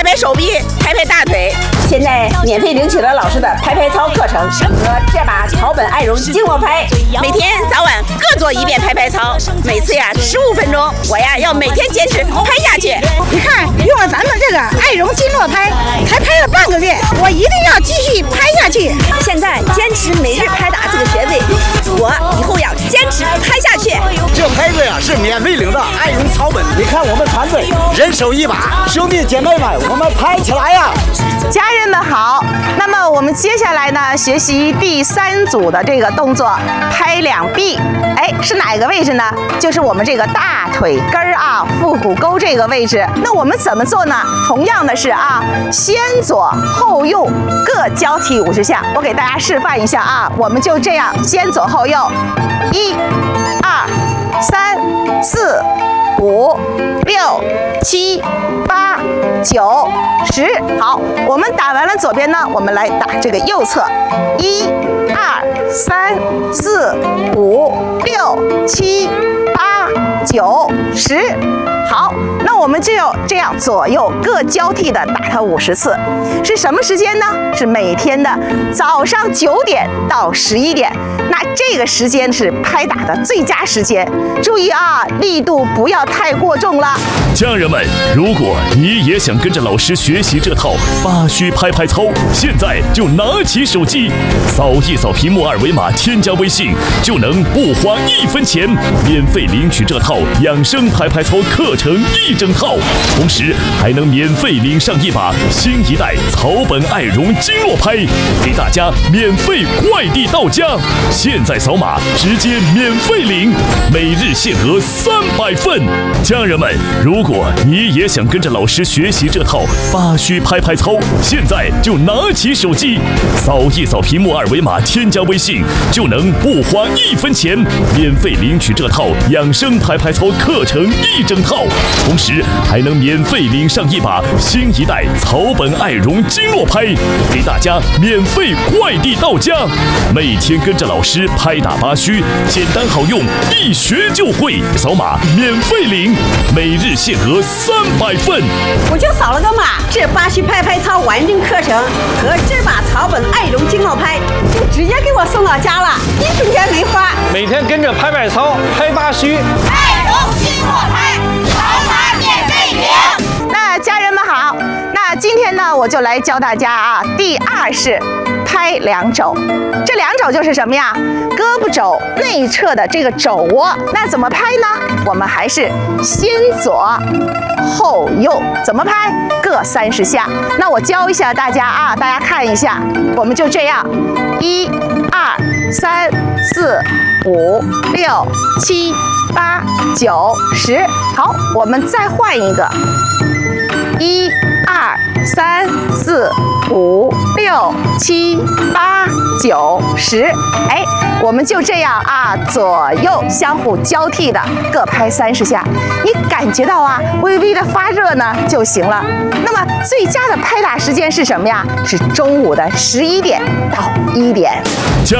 拍手臂，拍拍大腿。现在免费领取了老师的拍拍操课程和这把草本爱绒经络拍，每天早晚各做1遍拍拍操，每次呀15分钟。我呀要每天坚持拍下去。 你看，用了咱们这个爱绒经络拍，才拍了半个月，我一定要继续拍下去。 现在坚持每日拍打这个穴位，我以后要坚持拍下去。 这拍子呀是免费领的爱绒草本，你看我们团队人手一把，兄弟姐妹们，我们拍起来呀！ 家人们好，那么我们接下来呢，学习第3组的这个动作，拍两臂。哎，是哪个位置呢？就是我们这个大腿根儿啊，腹股沟这个位置。那我们怎么做呢？同样的是啊，先左后右各交替50下。我给大家示范一下啊，我们就这样，先左后右，1、2、3、4、5、6、7、8、9、10。好，我们打完了左边呢，我们来打这个右侧，1、2、3、4、5、6、7、8、9、10。好，那我们就要这样左右各交替的打它50次。是什么时间呢？是每天的早上9点到11点。那这个时间是拍打的最佳时间。注意啊，力度不要太过重了。 家人们，如果你也想跟着老师学习这套8虚拍拍操，现在就拿起手机，扫一扫屏幕2维码，添加微信，就能不花1分钱，免费领取这套养生拍拍操课程1整套，同时还能免费领上一把新一代草本爱绒经络拍，给大家免费快递到家。现在扫码直接免费领，每日限额300份。家人们，如果你也想跟着老师学习这套8虚拍拍操，现在就拿起手机，扫一扫屏幕2维码，添加微信，就能不花1分钱，免费领取这套养生拍拍操课程1整套，同时还能免费领上一把新一代草本爱绒经络拍，给大家免费快递到家。每天跟着老师拍打8虚，简单好用，一学就会。扫码免费领，每日限额300份。 我就扫了个码，这8虚拍拍操完整课程和这把草本爱绒经络拍就直接给我送到家了，1分钱没花。 每天跟着拍拍操，拍8虚， 爱绒经络拍，扫码免费领。 那家人们好，那今天呢，我就来教大家啊，第2式拍2肘。这2肘就是什么呀？胳膊肘内侧的这个肘窝。那怎么拍呢？我们还是先左后右，怎么拍？各30下。那我教一下大家啊，大家看一下，我们就这样，1、2、3、4、5、6、7、8、9、10。好，我们再换一个，1、2、3、4、5、6、7、8、9、10。哎，我们就这样啊，左右相互交替的各拍30下。你感觉到啊，微微的发热呢就行了。那么最佳的拍打时间是什么呀？是中午的11点到1点。